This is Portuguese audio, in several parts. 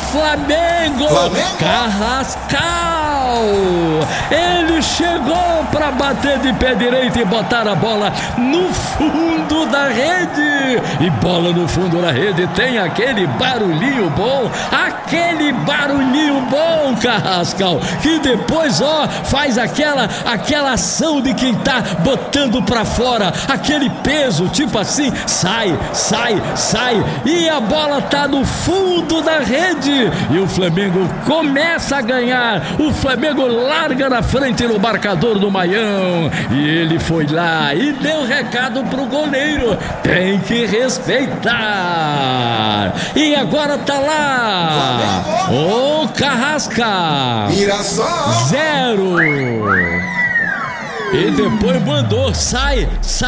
Flamengo. Carrascal. Ele chegou para bater de pé direito e botar a bola no fundo da rede. E bola no fundo da rede tem aquele barulhinho bom, Carrascal, que depois, faz aquela ação de quem tá botando pra fora, aquele peso, tipo assim, sai, e a bola tá no fundo da rede, e o Flamengo começa a ganhar, o Flamengo larga na frente no marcador do Maião, e ele foi lá e deu recado pro goleiro, tem que respeitar, e agora tá lá, o Carrasca, Mirassol 0. E depois mandou, sai,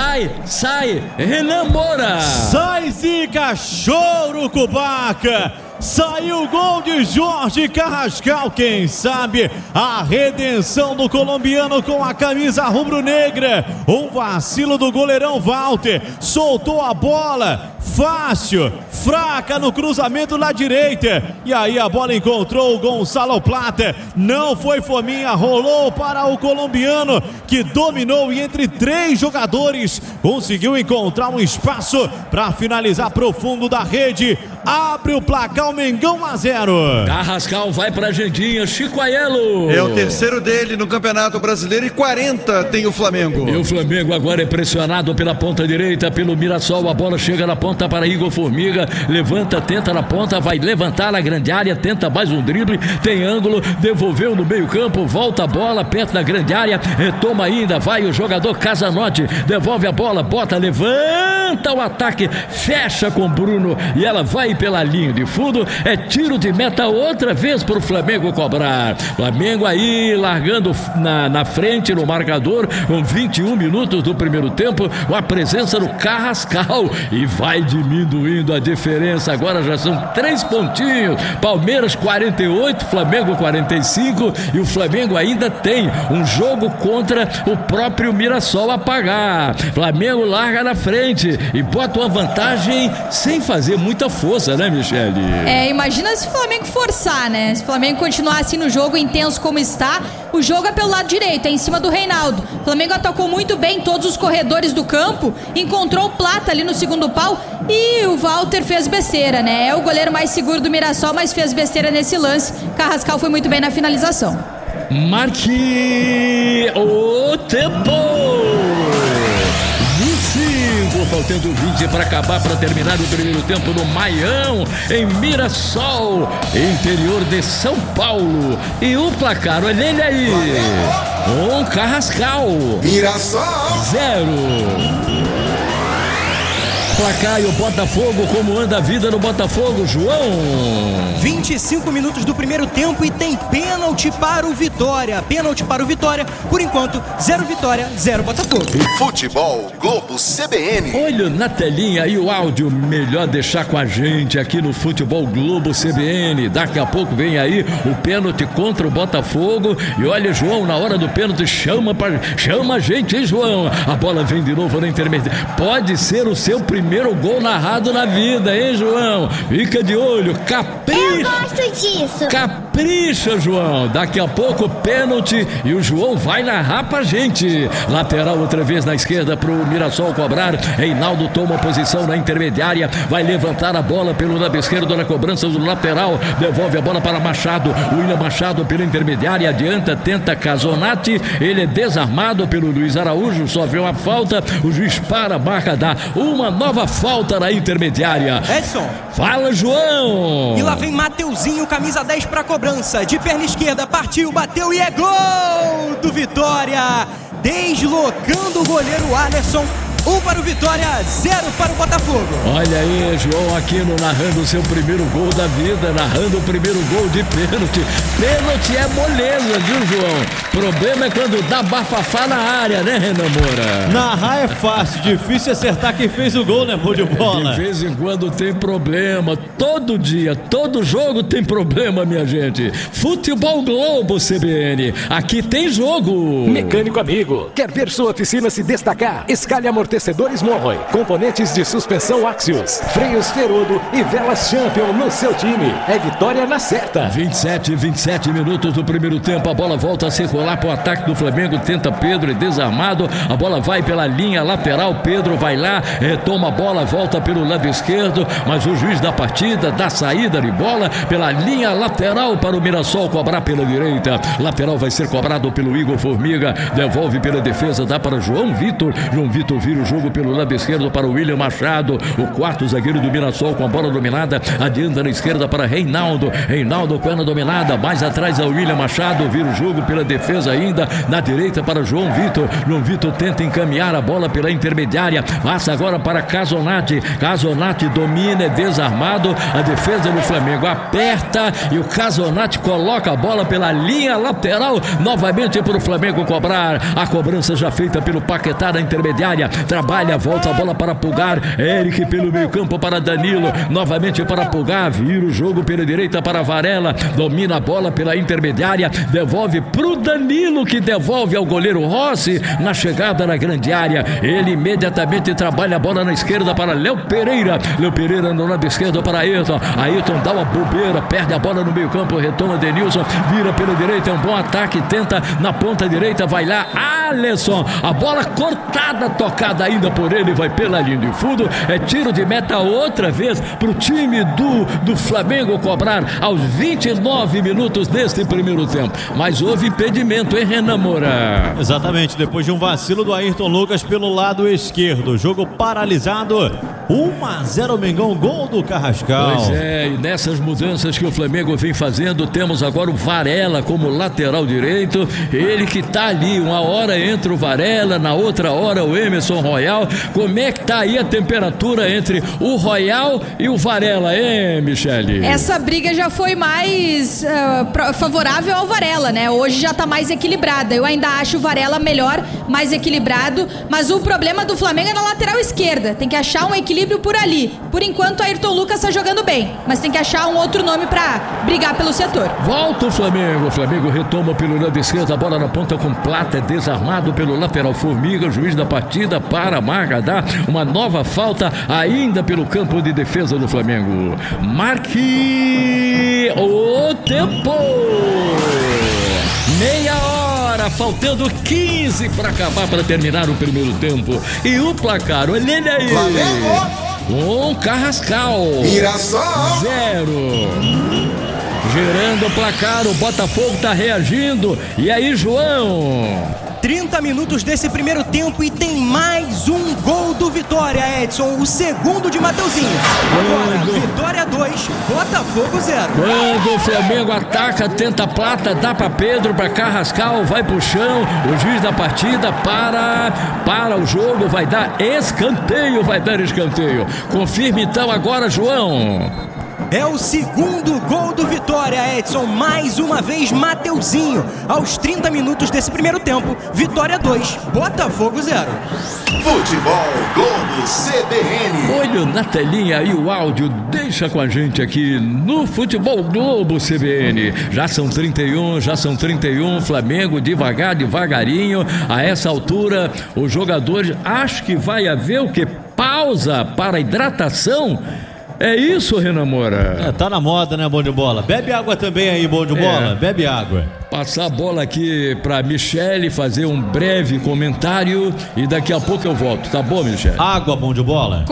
Renan Moura. Sai, Zica, choro, Cubaca. Saiu o gol de Jorge Carrascal, quem sabe a redenção do colombiano com a camisa rubro-negra. Um vacilo do goleirão Walter, soltou a bola, fácil, fraca no cruzamento na direita, e aí a bola encontrou o Gonçalo Plata, não foi fominha, rolou para o colombiano, que dominou e entre 3 jogadores conseguiu encontrar um espaço para finalizar pro fundo da rede, abre o placar, o Mengão 1-0. Carrascal vai pra agendinha, Chico Aiello. É o terceiro dele no Campeonato Brasileiro e 40 tem o Flamengo. E o Flamengo agora é pressionado pela ponta direita, pelo Mirassol, a bola chega na ponta para Igor Formiga, levanta, tenta na ponta, vai levantar na grande área, tenta mais um drible, tem ângulo, devolveu no meio campo, volta a bola perto da grande área, retoma ainda, vai o jogador Casanotti, devolve a bola, bota, levanta o ataque, fecha com Bruno e ela vai pela linha de fundo, é tiro de meta outra vez para o Flamengo cobrar. Flamengo aí largando na frente no marcador com 21 minutos do primeiro tempo, com a presença do Carrascal, e vai diminuindo a diferença, agora já são 3 pontinhos, Palmeiras 48, Flamengo 45, e o Flamengo ainda tem um jogo contra o próprio Mirassol a pagar. Flamengo larga na frente e bota uma vantagem sem fazer muita força, né, Michele? Imagina se o Flamengo forçar, né? Se o Flamengo continuar assim no jogo, intenso como está, o jogo é pelo lado direito, é em cima do Reinaldo. O Flamengo atacou muito bem todos os corredores do campo, encontrou o Plata ali no segundo pau e o Walter fez besteira, né? É o goleiro mais seguro do Mirassol, mas fez besteira nesse lance. Carrascal foi muito bem na finalização. Marque o tempo! 25, faltando 20 para acabar, para terminar o primeiro tempo no Maião, em Mirassol, interior de São Paulo. E o placar, olha ele aí, um Carrascal, Mirassol 0. Placar e o Botafogo, como anda a vida no Botafogo, João? 25 minutos do primeiro tempo e tem pênalti para o Vitória. Pênalti para o Vitória, por enquanto, 0 Vitória, 0 Botafogo. Futebol Globo CBN. Olha na telinha aí o áudio, melhor deixar com a gente aqui no Futebol Globo CBN. Daqui a pouco vem aí o pênalti contra o Botafogo. E olha, João, na hora do pênalti, chama a gente, hein, João? A bola vem de novo na intermediária. Pode ser o seu primeiro gol narrado na vida, hein, João? Fica de olho, capricha. Eu gosto disso. Capricha, João. Daqui a pouco pênalti e o João vai narrar pra gente. Lateral outra vez na esquerda pro Mirassol cobrar. Reinaldo toma posição na intermediária, vai levantar a bola pelo lado esquerdo na cobrança do lateral, devolve a bola para Machado. William Machado pela intermediária, adianta, tenta Casonati, ele é desarmado pelo Luiz Araújo, sofreu uma falta, o juiz para, marca, dá uma nova falta na intermediária. Edson. Fala, João. E lá vem Mateuzinho, camisa 10 para cobrança, de perna esquerda, partiu, bateu e é gol do Vitória, deslocando o goleiro Alisson. 1 para o Vitória, 0 para o Botafogo. Olha aí, João Aquino narrando o seu primeiro gol da vida, narrando o primeiro gol de pênalti. Pênalti é moleza, viu, João? Problema é quando dá bafafá na área, né, Renan Moura? Narrar é fácil, difícil acertar quem fez o gol, né, amor de bola? De vez em quando tem problema, todo dia, todo jogo tem problema, minha gente. Futebol Globo CBN, aqui tem jogo. Mecânico amigo, quer ver sua oficina se destacar? Escalhe amortecedor Amortecedores Monroy, componentes de suspensão Axios, freios Ferodo e velas Champion no seu time. É vitória na certa. 27 minutos do primeiro tempo. A bola volta a circular para o ataque do Flamengo. Tenta Pedro, é desarmado. A bola vai pela linha lateral. Pedro vai lá, retoma a bola, volta pelo lado esquerdo. Mas o juiz da partida dá saída de bola pela linha lateral para o Mirassol cobrar pela direita. Lateral vai ser cobrado pelo Igor Formiga. Devolve pela defesa, dá para João Vitor. João Vitor vira o jogo pelo lado esquerdo para o William Machado. O quarto zagueiro do Mirassol com a bola dominada. Adianta na esquerda para Reinaldo. Reinaldo com a dominada. Mais atrás é o William Machado. Vira o jogo pela defesa ainda. Na direita para João Vitor. João Vitor tenta encaminhar a bola pela intermediária. Passa agora para Casonati. Casonati domina, é desarmado. A defesa do Flamengo aperta e o Casonati coloca a bola pela linha lateral. Novamente para o Flamengo cobrar. A cobrança já feita pelo Paquetá na intermediária. Trabalha, volta a bola para Pulgar. Eric pelo meio campo para Danilo. Novamente para Pulgar. Vira o jogo pela direita para Varela. Domina a bola pela intermediária. Devolve pro Danilo, que devolve ao goleiro Rossi na chegada na grande área. Ele imediatamente trabalha a bola na esquerda para Léo Pereira. Léo Pereira no lado esquerdo para Ayrton. Ayrton dá uma bobeira, perde a bola no meio campo, retoma Denilson, vira pela direita, é um bom ataque, tenta na ponta direita, vai lá Alisson, a bola cortada, tocada ainda por ele, vai pela linha de fundo, é tiro de meta outra vez pro time do Flamengo cobrar aos 29 minutos deste primeiro tempo. Mas houve impedimento, hein, Renan Moura? Exatamente, depois de um vacilo do Ayrton Lucas pelo lado esquerdo, jogo paralisado, 1-0 Mengão, gol do Carrascal. Pois é, e nessas mudanças que o Flamengo vem fazendo, temos agora o Varela como lateral direito, ele que tá ali, uma hora entra o Varela, na outra hora o Emerson Royal. Como é que tá aí a temperatura entre o Royal e o Varela, hein, Michele? Essa briga já foi mais favorável ao Varela, né? Hoje já tá mais equilibrada. Eu ainda acho o Varela melhor, mais equilibrado, mas o problema do Flamengo é na lateral esquerda. Tem que achar um equilíbrio por ali. Por enquanto, Ayrton Lucas tá jogando bem, mas tem que achar um outro nome pra brigar pelo setor. Volta o Flamengo. O Flamengo retoma pelo lado esquerdo, a bola na ponta com Plata, é desarmado pelo lateral Formiga, juiz da partida para Margadá. Uma nova falta ainda pelo campo de defesa do Flamengo. Marque o tempo. Meia hora, faltando 15 para acabar, para terminar o primeiro tempo. E o placar, olha ele aí. Flamengo. Com Carrascal. Mirassol. 0. Gerando o placar, o Botafogo tá reagindo. E aí, João? 30 minutos desse primeiro tempo e tem mais um gol do Vitória, Edson, o segundo de Mateuzinho. Agora, Vitória 2, Botafogo 0. Quando o Flamengo ataca, tenta Plata, dá para Pedro, para Carrascal, vai pro chão, o juiz da partida para o jogo, vai dar escanteio, Confirma então agora, João. É o segundo gol do Vitória, Edson. Mais uma vez, Mateuzinho. Aos 30 minutos desse primeiro tempo, Vitória 2, Botafogo 0. Futebol Globo CBN. Olho na telinha e o áudio, deixa com a gente aqui no Futebol Globo CBN. Já são 31, Flamengo devagarinho. A essa altura, os jogadores, acho que vai haver o que? Pausa para hidratação. É isso, Renan Moura? Tá na moda, né, bom de bola? Bebe água também aí, bom de bola. Bebe água. Passar a bola aqui pra Michele, fazer um breve comentário e daqui a pouco eu volto, tá bom, Michele? Água, bom de bola?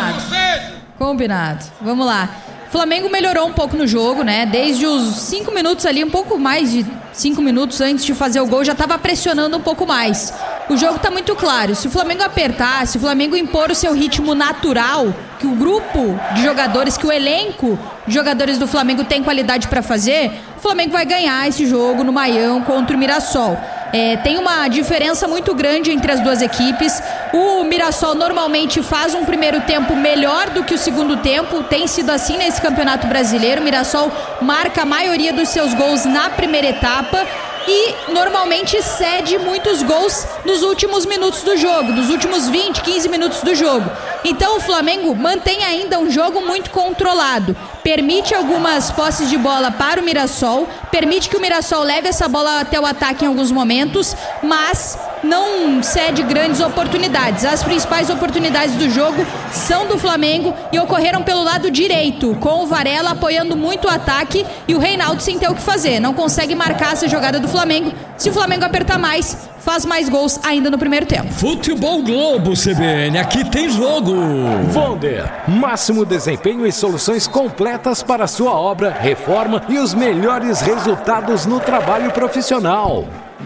Combinado. Vamos lá. Flamengo melhorou um pouco no jogo, né? Desde os 5 minutos ali, um pouco mais de 5 minutos antes de fazer o gol, já estava pressionando um pouco mais. O jogo tá muito claro. Se o Flamengo apertar, se o Flamengo impor o seu ritmo natural, que o grupo de jogadores, que o elenco de jogadores do Flamengo tem qualidade para fazer, o Flamengo vai ganhar esse jogo no Maião contra o Mirassol. Tem uma diferença muito grande entre as duas equipes. O Mirassol normalmente faz um primeiro tempo melhor do que o segundo tempo. Tem sido assim nesse Campeonato Brasileiro. O Mirassol marca a maioria dos seus gols na primeira etapa e normalmente cede muitos gols nos últimos minutos do jogo, nos últimos 20, 15 minutos do jogo. Então o Flamengo mantém ainda um jogo muito controlado, permite algumas posses de bola para o Mirassol, permite que o Mirassol leve essa bola até o ataque em alguns momentos, mas não cede grandes oportunidades. As principais oportunidades do jogo são do Flamengo e ocorreram pelo lado direito, com o Varela apoiando muito o ataque e o Reinaldo sem ter o que fazer. Não consegue marcar essa jogada do Flamengo. Se o Flamengo apertar mais, faz mais gols ainda no primeiro tempo. Futebol Globo CBN, aqui tem jogo. Wonder, máximo desempenho e soluções completas para sua obra, reforma e os melhores resultados no trabalho profissional.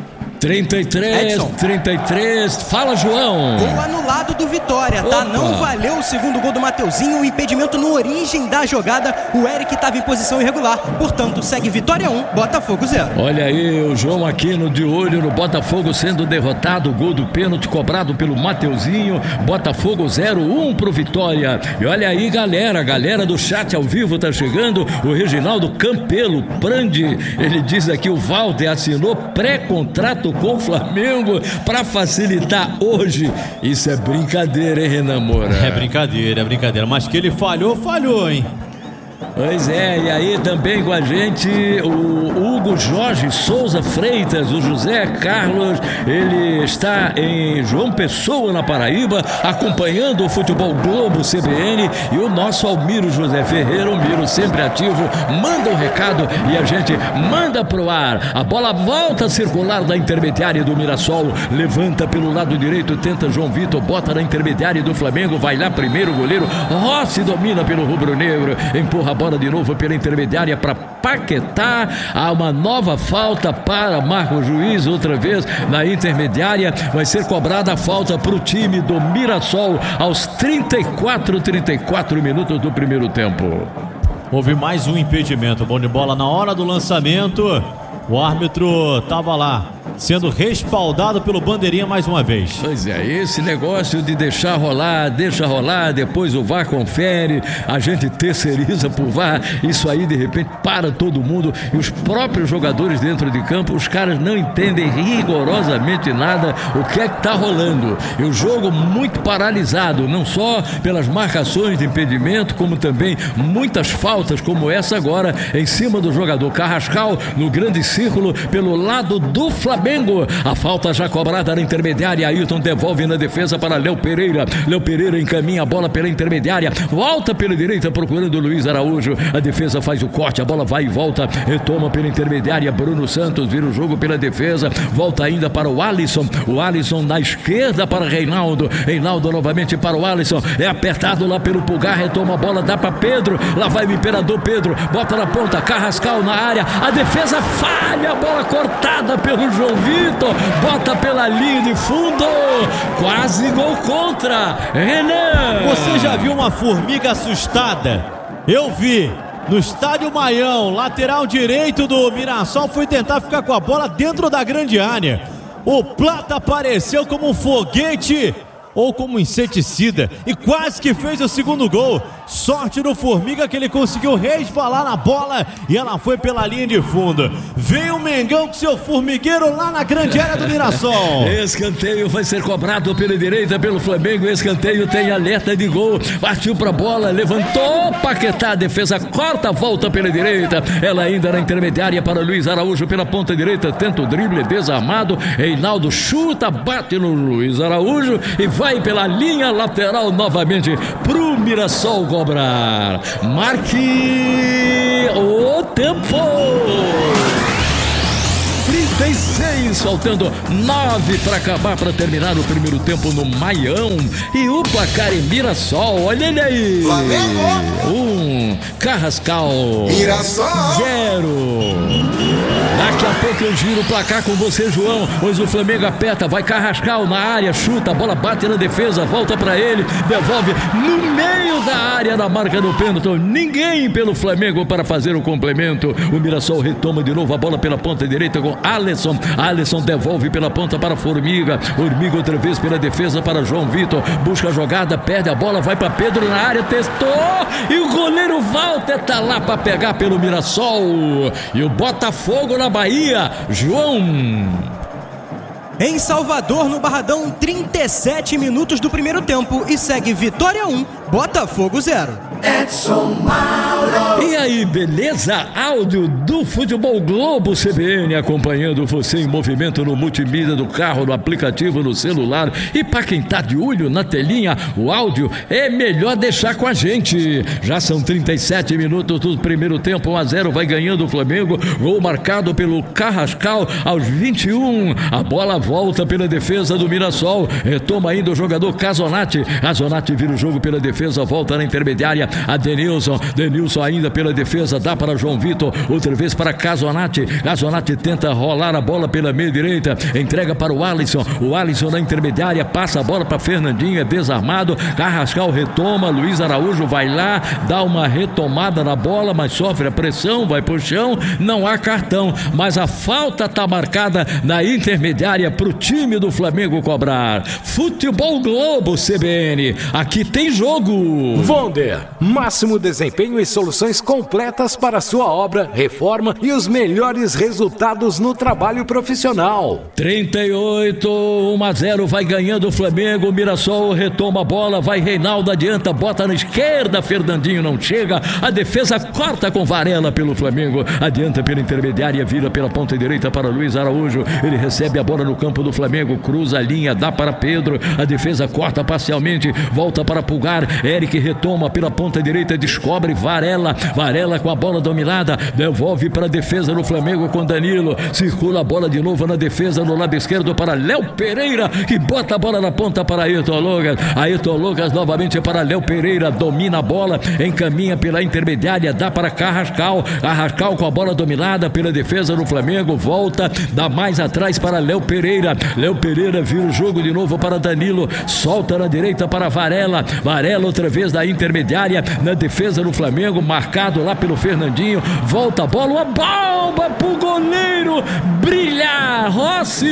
33, fala João. Gol anulado do Vitória, tá? Opa. Não valeu o segundo gol do Mateuzinho, o impedimento no origem da jogada, o Eric estava em posição irregular, portanto segue Vitória 1, Botafogo 0. Olha aí o João Aquino de olho no Botafogo sendo derrotado, gol do pênalti cobrado pelo Mateuzinho, Botafogo 0-1 pro Vitória. E olha aí galera do chat ao vivo tá chegando, o Reginaldo Campelo Prandi, ele diz aqui o Walter assinou pré-contrato com o Flamengo para facilitar hoje. Isso é brincadeira, hein, Renan Moura? É brincadeira. Mas que ele falhou, hein? Pois é, e aí também com a gente o Hugo Jorge Souza Freitas, o José Carlos, ele está em João Pessoa, na Paraíba, acompanhando o Futebol Globo CBN, e o nosso Almiro José Ferreira, o Miro sempre ativo, manda um recado e a gente manda pro ar. A bola volta a circular da intermediária do Mirassol, levanta pelo lado direito, tenta João Vitor, bota na intermediária do Flamengo, vai lá primeiro o goleiro Rossi, domina pelo rubro-negro, empurra a bola de novo pela intermediária para Paquetá. Há uma nova falta para Marco Juiz, outra vez na intermediária. Vai ser cobrada a falta para o time do Mirassol aos 34 minutos do primeiro tempo. Houve mais um impedimento. Bom de bola na hora do lançamento. O árbitro estava lá, sendo respaldado pelo bandeirinha mais uma vez. Pois é, esse negócio de deixa rolar, depois o VAR confere, a gente terceiriza pro VAR, isso aí de repente para todo mundo, e os próprios jogadores dentro de campo, os caras não entendem rigorosamente nada o que é que tá rolando. E o jogo muito paralisado, não só pelas marcações de impedimento, como também muitas faltas, como essa agora, em cima do jogador Carrascal, no grande círculo, pelo lado do Flamengo. A falta já cobrada na intermediária, Ailton devolve na defesa para Léo Pereira. Léo Pereira encaminha a bola pela intermediária, volta pela direita procurando o Luiz Araújo. A defesa faz o corte, a bola vai e volta, retoma pela intermediária. Bruno Santos vira o jogo pela defesa, volta ainda para o Alisson. O Alisson na esquerda para Reinaldo. Reinaldo novamente para o Alisson. É apertado lá pelo Pulgar, retoma a bola, dá para Pedro. Lá vai o Imperador Pedro, bota na ponta, Carrascal na área. A defesa falha, a bola cortada pelo João Vitor, bota pela linha de fundo, quase gol contra. Renan, você já viu uma formiga assustada? Eu vi no estádio Maião, lateral direito do Mirassol foi tentar ficar com a bola dentro da grande área. O Plata apareceu como um foguete ou como inseticida e quase que fez o segundo gol. Sorte do Formiga que ele conseguiu resvalar na bola e ela foi pela linha de fundo. Veio o Mengão com seu formigueiro lá na grande área do Mirassol. Escanteio vai ser cobrado pela direita pelo Flamengo. Escanteio tem alerta de gol. Partiu pra bola, levantou Paquetá, a defesa corta, volta pela direita. Ela ainda na intermediária para Luiz Araújo pela ponta direita, tenta o drible desarmado. Reinaldo chuta, bate no Luiz Araújo e vai pela linha lateral novamente pro Mirassol cobrar. Marque o tempo. 36, faltando 9 para acabar, para terminar o primeiro tempo no Maião. E o placar em Mirassol, olha ele aí. Flamengo 1, Carrascal Mirassol 0. Daqui a pouco eu giro o placar com você, João, pois o Flamengo aperta, vai Carrascal na área, chuta, a bola bate na defesa, volta pra ele, devolve no meio da área, na marca do pênalti. Ninguém pelo Flamengo para fazer o complemento. O Mirassol retoma de novo a bola pela ponta direita com Alisson. Alisson devolve pela ponta para Formiga. Formiga outra vez pela defesa para João Vitor. Busca a jogada, perde a bola, vai para Pedro na área, testou e o goleiro Walter tá lá para pegar pelo Mirassol. E o Botafogo na Bahia, João. Em Salvador, no Barradão, 37 minutos do primeiro tempo e segue Vitória 1, Botafogo 0. Edson Mauro. E aí, beleza? Áudio do Futebol Globo CBN, acompanhando você em movimento no multimídia do carro, no aplicativo, no celular. E para quem tá de olho na telinha, o áudio é melhor deixar com a gente. Já são 37 minutos do primeiro tempo, 1-0, vai ganhando o Flamengo. Gol marcado pelo Carrascal aos 21. A bola volta pela defesa do Mirassol. Retoma ainda o jogador Casonati. Casonati vira o jogo pela defesa, volta na intermediária. A Denilson ainda pela defesa, dá para João Vitor, outra vez para Casonati. Casonati tenta rolar a bola pela meia direita, entrega para o Alisson na intermediária, passa a bola para Fernandinho, é desarmado. Carrascal retoma, Luiz Araújo vai lá, dá uma retomada na bola, mas sofre a pressão, vai pro chão, não há cartão, mas a falta está marcada na intermediária para o time do Flamengo cobrar. Futebol Globo CBN, aqui tem jogo. Vonder, máximo desempenho e soluções completas para sua obra, reforma e os melhores resultados no trabalho profissional. 38, 1-0, vai ganhando o Flamengo. O Mirassol retoma a bola, vai Reinaldo, adianta, bota na esquerda, Fernandinho não chega, a defesa corta com Varela pelo Flamengo, adianta pela intermediária, vira pela ponta direita para Luiz Araújo, ele recebe a bola no campo do Flamengo, cruza a linha, dá para Pedro, a defesa corta parcialmente, volta para Pulgar, Eric retoma pela ponta direita, descobre Varela com a bola dominada, devolve para a defesa do Flamengo com Danilo, circula a bola de novo na defesa no lado esquerdo para Léo Pereira, que bota a bola na ponta para Ayrton Lucas novamente para Léo Pereira, domina a bola, encaminha pela intermediária, dá para Carrascal com a bola dominada pela defesa do Flamengo, volta, dá mais atrás para Léo Pereira vira o jogo de novo para Danilo, solta na direita para Varela outra vez da intermediária, na defesa do Flamengo, marcado lá pelo Fernandinho, volta a bola, uma bomba pro goleiro brilhar, Rossi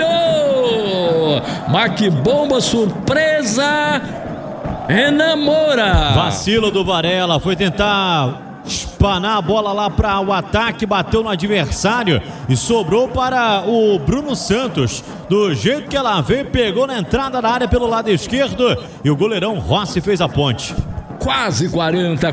brilhou, mas que bomba surpresa, Renan Moura. Vacilo do Varela, foi tentar espanar a bola lá para o ataque, bateu no adversário e sobrou para o Bruno Santos. Do jeito que ela veio, pegou na entrada da área pelo lado esquerdo e o goleirão Rossi fez a ponte. Quase 40,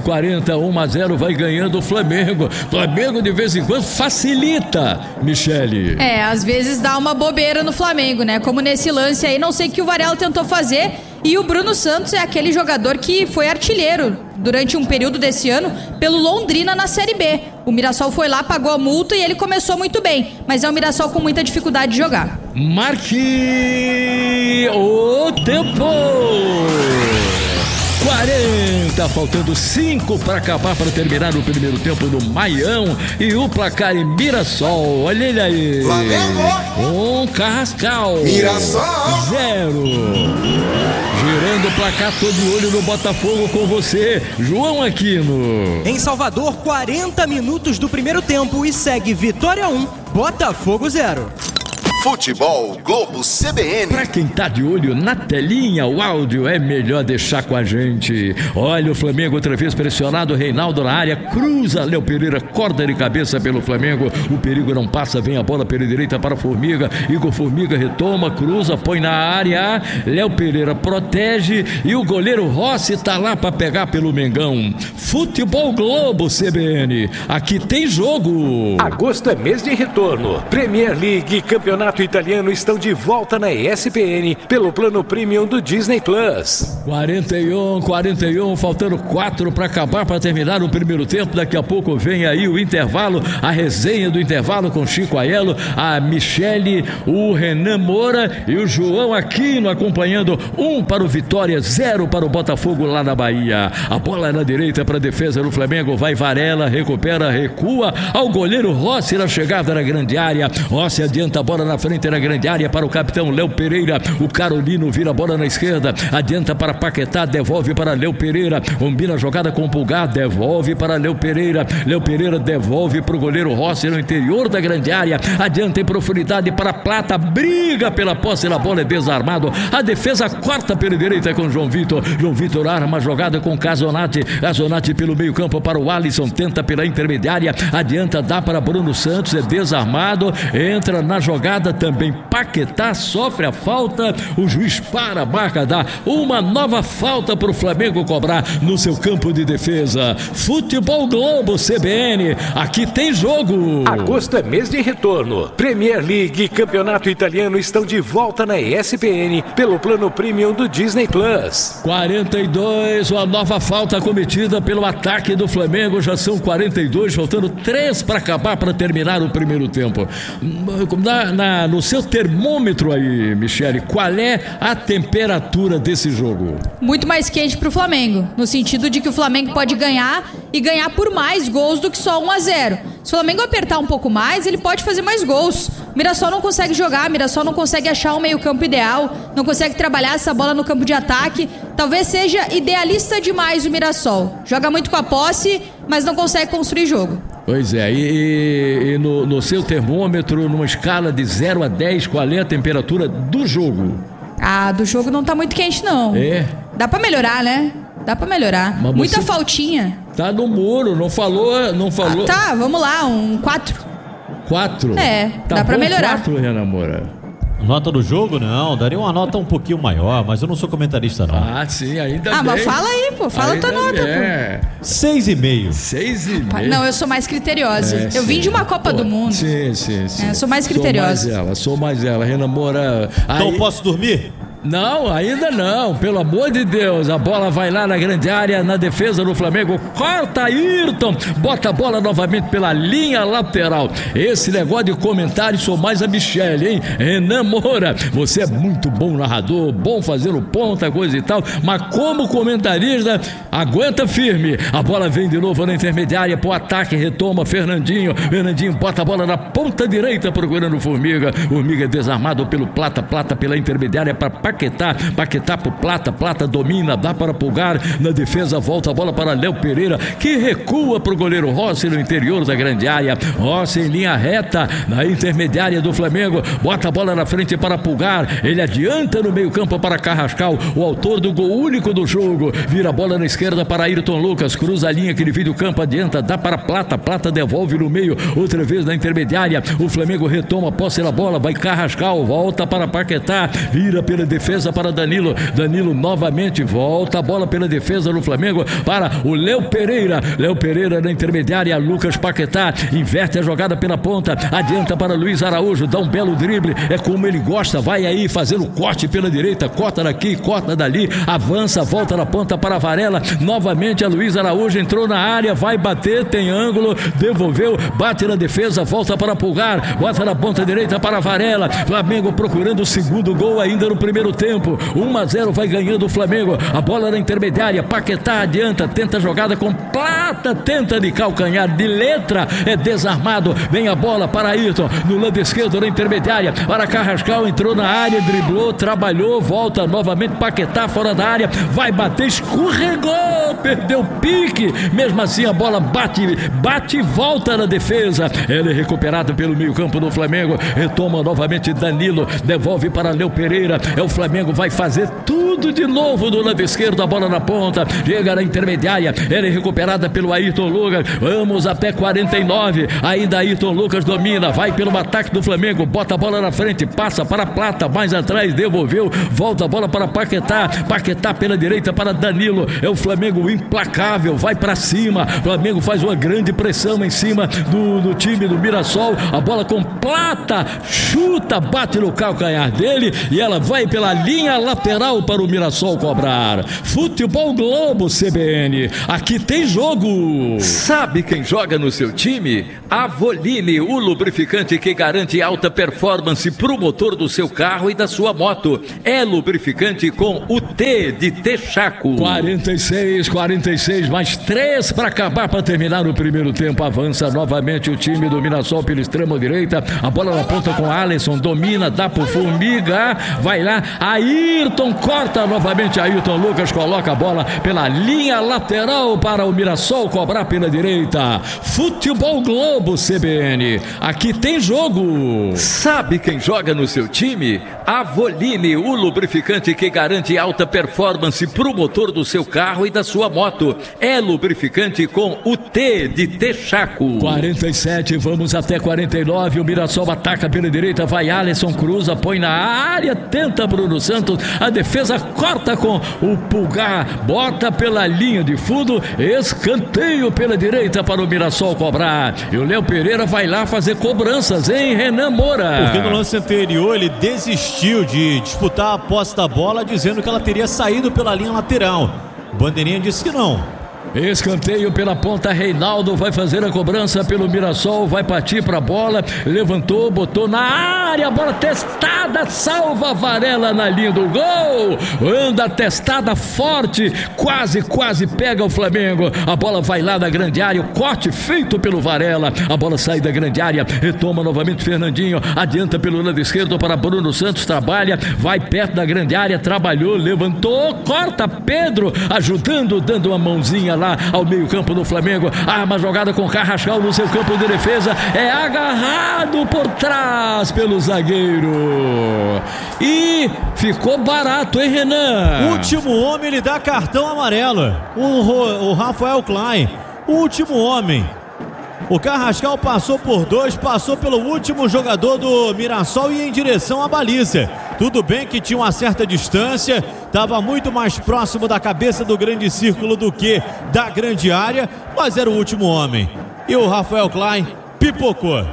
1-0, vai ganhando o Flamengo. Flamengo de vez em quando facilita, Michele. Às vezes dá uma bobeira no Flamengo, né? Como nesse lance aí, não sei o que o Varela tentou fazer. E o Bruno Santos é aquele jogador que foi artilheiro durante um período desse ano pelo Londrina na Série B. O Mirassol foi lá, pagou a multa e ele começou muito bem, mas é um Mirassol com muita dificuldade de jogar. Marque o tempo. 40, faltando 5 para acabar, para terminar o primeiro tempo do Maião. E o placar em Mirassol, olha ele aí. Flamengo. Carrascal. Mirassol. 0. Girando o placar, todo de olho no Botafogo com você, João Aquino. Em Salvador, 40 minutos do primeiro tempo e segue Vitória 1, Botafogo 0. Futebol Globo CBN. Pra quem tá de olho na telinha, o áudio é melhor deixar com a gente. Olha o Flamengo outra vez pressionado, Reinaldo na área, cruza, Léo Pereira corta de cabeça pelo Flamengo, o perigo não passa, vem a bola pela direita para Formiga, Igor Formiga retoma, cruza, põe na área, Léo Pereira protege e o goleiro Rossi tá lá pra pegar pelo Mengão. Futebol Globo CBN, aqui tem jogo. Agosto é mês de retorno. Premier League e Campeonato Italiano estão de volta na ESPN pelo plano premium do Disney Plus. 41, faltando 4 para acabar, para terminar o primeiro tempo. Daqui a pouco vem aí o intervalo, a resenha do intervalo com Chico Aiello, a Michele, o Renan Moura e o João Aquino acompanhando. 1 para o Vitória, 0 para o Botafogo lá na Bahia. A bola na direita para a defesa do Flamengo, vai Varela, recupera, recua ao goleiro Rossi na chegada na grande área. Rossi adianta a bola na frente na grande área para o capitão Léo Pereira, o Carolino vira a bola na esquerda, adianta para Paquetá, devolve para Léo Pereira, combina a jogada com o Pulgar, devolve para Léo Pereira devolve para o goleiro Rossi no interior da grande área, adianta em profundidade para Plata, briga pela posse da bola, é desarmado, a defesa corta pela direita com João Vitor arma a jogada com Casonati pelo meio campo para o Alisson, tenta pela intermediária, adianta, dá para Bruno Santos, é desarmado, entra na jogada falta também. Paquetá sofre a falta, o juiz para a marca, dá uma nova falta para o Flamengo cobrar no seu campo de defesa. Futebol Globo CBN, aqui tem jogo. Agosto é mês de retorno. Premier League e Campeonato Italiano estão de volta na ESPN pelo plano premium do Disney Plus. 42, uma nova falta cometida pelo ataque do Flamengo, já são 42, faltando 3 para acabar, para terminar o primeiro tempo. No seu termômetro aí, Michele, qual é a temperatura desse jogo? Muito mais quente pro Flamengo, no sentido de que o Flamengo pode ganhar e ganhar por mais gols do que só 1-0. Se o Flamengo apertar um pouco mais, ele pode fazer mais gols. O Mirassol não consegue jogar, o Mirassol não consegue achar um meio-campo ideal, não consegue trabalhar essa bola no campo de ataque. Talvez seja idealista demais o Mirassol. Joga muito com a posse, mas não consegue construir jogo. Pois é, e no seu termômetro, numa escala de 0 a 10, qual é a temperatura do jogo? Do jogo não tá muito quente, não. É? Dá pra melhorar, né? Dá pra melhorar. Mas muita faltinha. Tá no muro, não falou. Tá, vamos lá, um 4. 4? Tá dá pra melhorar. 4, Renan Moura. Nota do jogo? Não, daria uma nota um pouquinho maior, mas eu não sou comentarista, não. Sim, ainda bem. Mas fala aí, pô, fala a tua nota, pô. 6,5. 6,5. Não, eu sou mais criteriosa. Eu vim de uma Copa do Mundo. Sim. Eu sou mais criteriosa. Sou mais ela. Renan Moura. Então posso dormir? Não, ainda não, pelo amor de Deus. A bola vai lá na grande área, na defesa do Flamengo. Corta Ayrton, bota a bola novamente pela linha lateral. Esse negócio de comentário, sou mais a Michele, hein? Renan Moura, você é muito bom narrador, bom fazendo ponta, coisa e tal, mas como comentarista, aguenta firme. A bola vem de novo na intermediária pro ataque, retoma Fernandinho bota a bola na ponta direita procurando o Formiga é desarmado pelo Plata pela intermediária para Paquetá pro Plata domina, dá para Pulgar na defesa, volta a bola para Léo Pereira, que recua pro goleiro Rossi no interior da grande área. Rossi em linha reta na intermediária do Flamengo, bota a bola na frente para Pulgar, ele adianta no meio campo para Carrascal, o autor do gol único do jogo, vira a bola na esquerda para Ayrton Lucas, cruza a linha que divide o campo, adianta, dá para Plata devolve no meio, outra vez na intermediária, o Flamengo retoma a posse da bola, vai Carrascal, volta para Paquetá, vira pela defesa para Danilo novamente, volta a bola pela defesa do Flamengo para o Léo Pereira na intermediária, Lucas Paquetá, inverte a jogada pela ponta, adianta para Luiz Araújo, dá um belo drible, é como ele gosta, vai aí fazendo corte pela direita, corta daqui, corta dali, avança, volta na ponta para Varela, novamente a Luiz Araújo entrou na área, vai bater, tem ângulo, devolveu, bate na defesa, volta para Pulgar, bota na ponta direita para Varela, Flamengo procurando o segundo gol ainda no primeiro tempo, 1-0 vai ganhando o Flamengo, a bola na intermediária, Paquetá adianta, tenta a jogada com Plata, tenta de calcanhar, de letra, é desarmado, vem a bola para Ayrton, no lado esquerdo na intermediária, para Carrascal, entrou na área, driblou, trabalhou, volta novamente, Paquetá fora da área, vai bater, escorregou, perdeu pique, mesmo assim a bola bate e volta na defesa, ele é recuperado pelo meio campo do Flamengo, retoma novamente Danilo, devolve para Léo Pereira, é o Flamengo, vai fazer tudo de novo do lado esquerdo, a bola na ponta, chega na intermediária, ela é recuperada pelo Ayrton Lucas, vamos até 49, ainda Ayrton Lucas domina, vai pelo ataque do Flamengo, bota a bola na frente, passa para Plata, mais atrás, devolveu, volta a bola para Paquetá pela direita para Danilo, é o Flamengo implacável, vai para cima, o Flamengo faz uma grande pressão em cima do time do Mirassol, a bola com Plata, chuta, bate no calcanhar dele e ela vai pela linha lateral para o Mirassol cobrar. Futebol Globo CBN, aqui tem jogo. Sabe quem joga no seu time? Avoline, o lubrificante que garante alta performance para o motor do seu carro e da sua moto. É lubrificante com o T de Texaco. 46, mais 3 para acabar, para terminar o primeiro tempo. Avança novamente o time do Mirassol pela extrema direita, a bola na ponta com Alisson, domina, dá pro Formiga, vai lá, Ayrton corta novamente. Ayrton Lucas coloca a bola pela linha lateral para o Mirassol cobrar pela direita. Futebol Globo CBN. Aqui tem jogo. Sabe quem joga no seu time? Avoline, o lubrificante que garante alta performance pro motor do seu carro e da sua moto. É lubrificante com o T de Texaco. 47, vamos até 49. O Mirassol ataca pela direita, vai Alisson, cruza, põe na área, tenta Bruno Santos. A defesa corta com o Pulgar, bota pela linha de fundo, escanteio pela direita para o Mirassol cobrar. E o Léo Pereira vai lá fazer cobranças, hein, Renan Moura? Porque no lance anterior ele desistiu de disputar a posse da bola, dizendo que ela teria saído pela linha lateral. Bandeirinha disse que não. Escanteio pela ponta, Reinaldo vai fazer a cobrança pelo Mirassol, vai partir para a bola, levantou, botou na área, a bola testada, salva Varela na linha do gol, anda testada forte, quase pega o Flamengo, a bola vai lá da grande área, o corte feito pelo Varela, a bola sai da grande área, retoma novamente Fernandinho, adianta pelo lado esquerdo para Bruno Santos, trabalha, vai perto da grande área, trabalhou, levantou, corta Pedro, ajudando, dando uma mãozinha lá ao meio campo do Flamengo, arma jogada com Carrascal no seu campo de defesa, é agarrado por trás pelo zagueiro e ficou barato, hein, Renan? O último homem, ele dá cartão amarelo, o Rafael Klein, o último homem. O Carrascal passou por dois, passou pelo último jogador do Mirassol e em direção à baliza. Tudo bem que tinha uma certa distância, estava muito mais próximo da cabeça do grande círculo do que da grande área, mas era o último homem. E o Rafael Klein pipocou.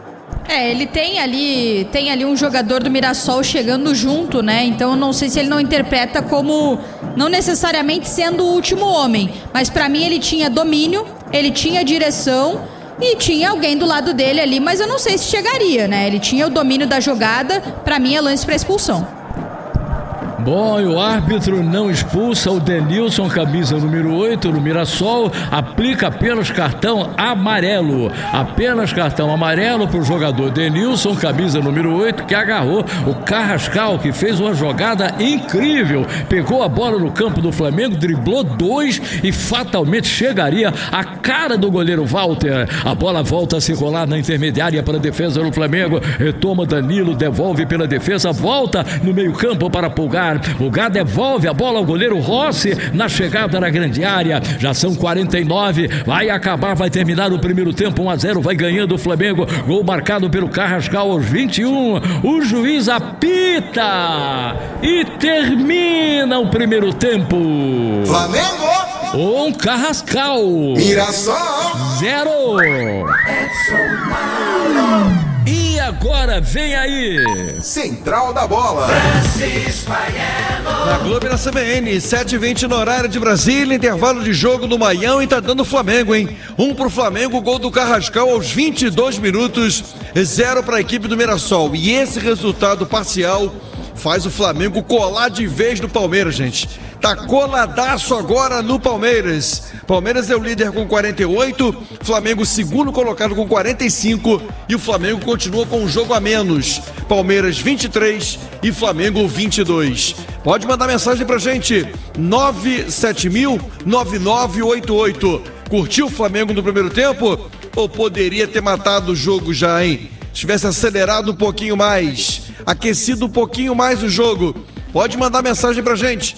Ele tem ali um jogador do Mirassol chegando junto, né? Então eu não sei se ele não interpreta como não necessariamente sendo o último homem, mas pra mim ele tinha domínio, ele tinha direção e tinha alguém do lado dele ali, mas eu não sei se chegaria, né? Ele tinha o domínio da jogada, pra mim é lance pra expulsão. Bom, e o árbitro não expulsa o Denilson, camisa número 8 no Mirassol, aplica apenas cartão amarelo. Apenas cartão amarelo para o jogador Denilson, camisa número 8, que agarrou o Carrascal, que fez uma jogada incrível. Pegou a bola no campo do Flamengo, driblou dois e fatalmente chegaria à cara do goleiro Walter. A bola volta a circular na intermediária para a defesa do Flamengo. Retoma Danilo, devolve pela defesa, volta no meio campo para Pulgar. Pulgar devolve a bola ao goleiro Rossi na chegada na grande área. Já são 49, vai terminar o primeiro tempo, 1-0, vai ganhando o Flamengo. Gol marcado pelo Carrascal aos 21. O juiz apita e termina o primeiro tempo. Flamengo! Carrascal. Mirassol! 0. E agora vem aí Central da Bola. Na Globo e na CBN, 7h20 no horário de Brasília, intervalo de jogo no Maião e tá dando Flamengo, hein? 1 pro Flamengo, gol do Carrascal aos 22 minutos, 0 pra equipe do Mirassol. E esse resultado parcial faz o Flamengo colar de vez no Palmeiras, gente. Tá coladaço agora no Palmeiras. Palmeiras é o líder com 48, Flamengo segundo colocado com 45 e o Flamengo continua com um jogo a menos. Palmeiras 23 e Flamengo 22. Pode mandar mensagem pra gente, 97000-9988. Curtiu o Flamengo no primeiro tempo? Ou poderia ter matado o jogo já, hein? Se tivesse acelerado um pouquinho mais, aquecido um pouquinho mais o jogo. Pode mandar mensagem pra gente,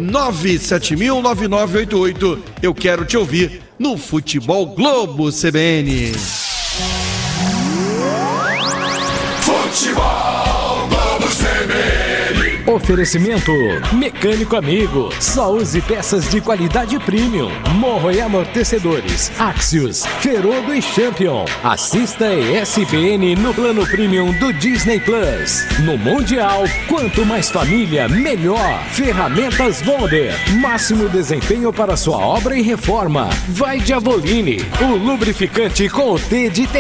97000-9988. Eu quero te ouvir no Futebol Globo CBN. Futebol Globo CBN. Oferecimento Mecânico Amigo. Só use peças de qualidade premium. Morro e amortecedores. Axios, Ferodo e Champion. Assista ESPN no plano premium do Disney Plus. No Mundial, quanto mais família, melhor. Ferramentas Bonder. Máximo desempenho para sua obra e reforma. Vai de Avoline, o lubrificante com o T de